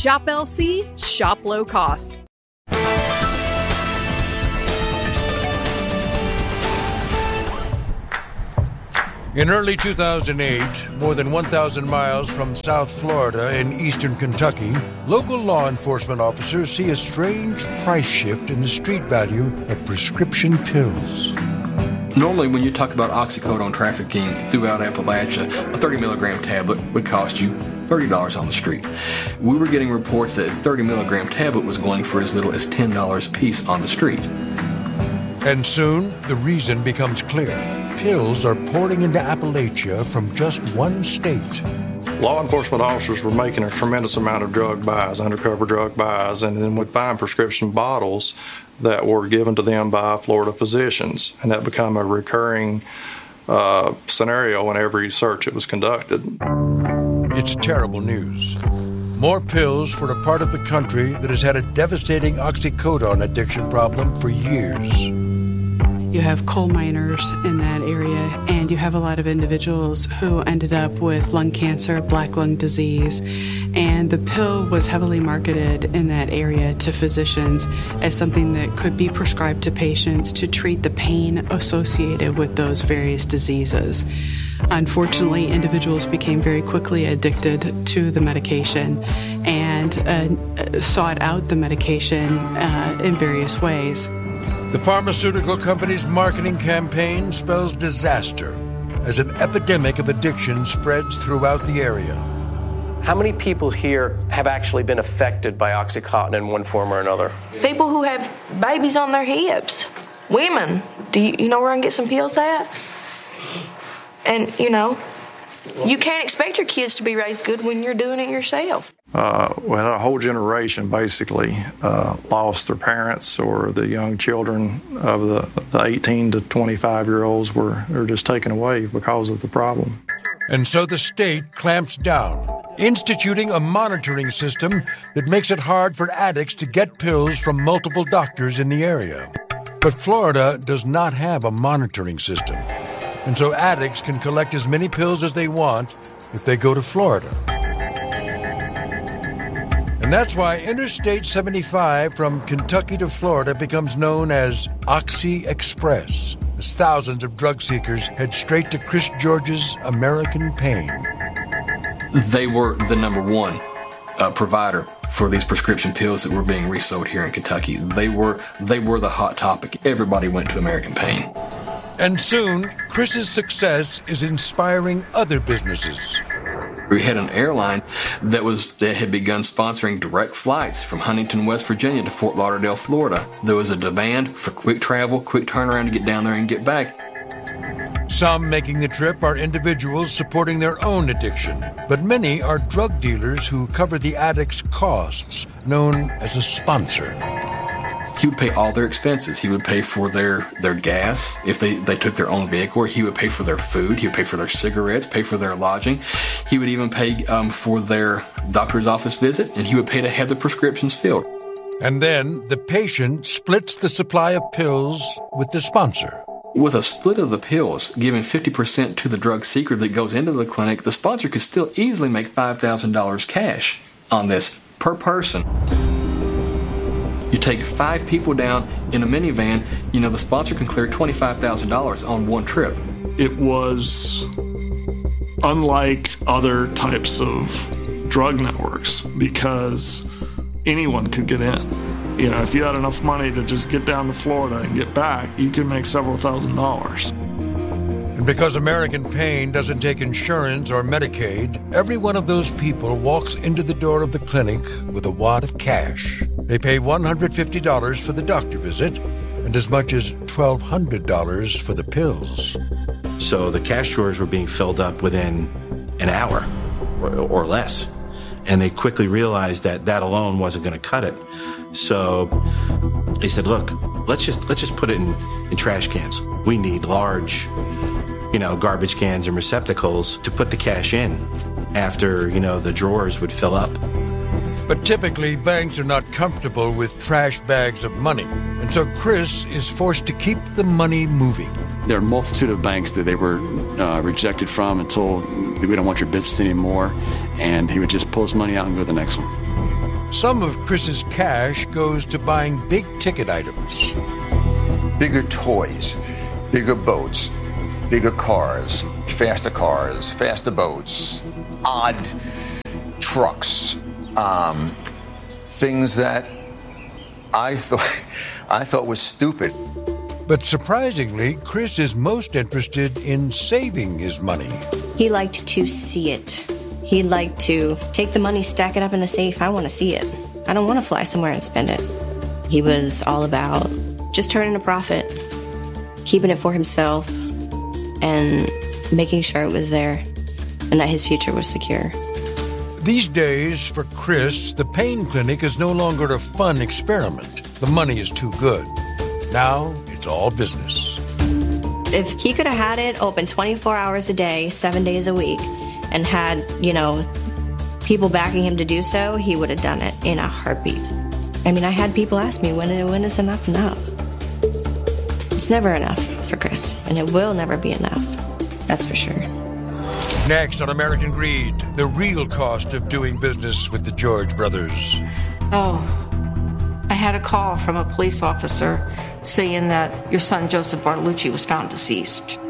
Shop LC, shop low cost. In early 2008, more than 1,000 miles from South Florida in eastern Kentucky, local law enforcement officers see a strange price shift in the street value of prescription pills. Normally, when you talk about oxycodone trafficking throughout Appalachia, a 30 milligram tablet would cost you $30 on the street. We were getting reports that a 30 milligram tablet was going for as little as $10 a piece on the street. And soon, the reason becomes clear. Pills are pouring into Appalachia from just one state. Law enforcement officers were making a tremendous amount of drug buys, undercover drug buys, and then would find prescription bottles that were given to them by Florida physicians. And that became a recurring scenario in every search that was conducted. It's terrible news. More pills for a part of the country that has had a devastating oxycodone addiction problem for years. You have coal miners in that area, and you have a lot of individuals who ended up with lung cancer, black lung disease, and the pill was heavily marketed in that area to physicians as something that could be prescribed to patients to treat the pain associated with those various diseases. Unfortunately, individuals became very quickly addicted to the medication and sought out the medication in various ways. The pharmaceutical company's marketing campaign spells disaster as an epidemic of addiction spreads throughout the area. How many people here have actually been affected by OxyContin in one form or another? People who have babies on their hips. Women. Do you know where I can get some pills at? And, you can't expect your kids to be raised good when you're doing it yourself. A whole generation basically lost their parents, or the young children of the 18 to 25-year-olds were just taken away because of the problem. And so the state clamps down, instituting a monitoring system that makes it hard for addicts to get pills from multiple doctors in the area. But Florida does not have a monitoring system. And so addicts can collect as many pills as they want if they go to Florida. And that's why Interstate 75 from Kentucky to Florida becomes known as Oxy Express, as thousands of drug seekers head straight to Chris George's American Pain. They were the number one provider for these prescription pills that were being resold here in Kentucky. They were the hot topic. Everybody went to American Pain. And soon, Chris's success is inspiring other businesses. We had an airline that had begun sponsoring direct flights from Huntington, West Virginia to Fort Lauderdale, Florida. There was a demand for quick travel, quick turnaround to get down there and get back. Some making the trip are individuals supporting their own addiction, but many are drug dealers who cover the addict's costs, known as a sponsor. He would pay all their expenses. He would pay for their gas if they took their own vehicle. He would pay for their food. He would pay for their cigarettes, pay for their lodging. He would even pay for their doctor's office visit, and he would pay to have the prescriptions filled. And then the patient splits the supply of pills with the sponsor. With a split of the pills, giving 50% to the drug seeker that goes into the clinic, the sponsor could still easily make $5,000 cash on this per person. You take 5 people down in a minivan, the sponsor can clear $25,000 on one trip. It was unlike other types of drug networks because anyone could get in. If you had enough money to just get down to Florida and get back, you could make several $1,000s. And because American Pain doesn't take insurance or Medicaid, every one of those people walks into the door of the clinic with a wad of cash. They pay $150 for the doctor visit and as much as $1,200 for the pills. So the cash drawers were being filled up within an hour or less. And they quickly realized that alone wasn't going to cut it. So they said, look, let's just put it in trash cans. We need large, garbage cans and receptacles to put the cash in after, the drawers would fill up. But typically, banks are not comfortable with trash bags of money. And so Chris is forced to keep the money moving. There are a multitude of banks that they were rejected from and told, we don't want your business anymore. And he would just pull his money out and go to the next one. Some of Chris's cash goes to buying big-ticket items. Bigger toys, bigger boats, bigger cars, faster boats, odd trucks, things that I thought was stupid. But surprisingly, Chris is most interested in saving his money. He liked to see it. He liked to take the money, stack it up in a safe. I want to see it. I don't want to fly somewhere and spend it. He was all about just turning a profit, keeping it for himself, and making sure it was there and that his future was secure. These days, for Chris, the pain clinic is no longer a fun experiment. The money is too good. Now, it's all business. If he could have had it open 24 hours a day, 7 days a week, and had, people backing him to do so, he would have done it in a heartbeat. I mean, I had people ask me, when is enough enough? It's never enough for Chris, and it will never be enough. That's for sure. Next on American Greed, the real cost of doing business with the George brothers. Oh, I had a call from a police officer saying that your son Joseph Bartolucci was found deceased.